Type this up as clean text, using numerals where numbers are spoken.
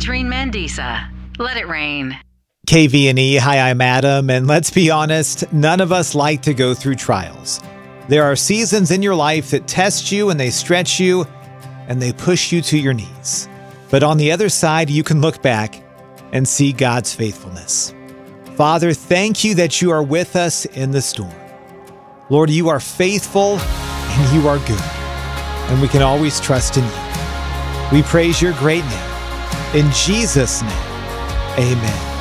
featuring Mandisa. Let it rain. KVNE, hi, I'm Adam, and let's be honest, none of us like to go through trials. There are seasons in your life that test you and they stretch you and they push you to your knees. But on the other side, you can look back and see God's faithfulness. Father, thank you that you are with us in the storm. Lord, you are faithful and you are good, and we can always trust in you. We praise your great name. In Jesus' name, amen.